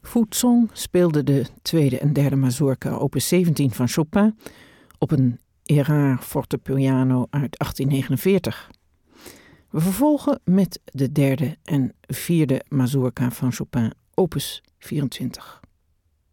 Fuzhong speelde de tweede en derde mazurka opus 17 van Chopin op een Erard fortepiano uit 1849. We vervolgen met de derde en vierde mazurka van Chopin opus 24.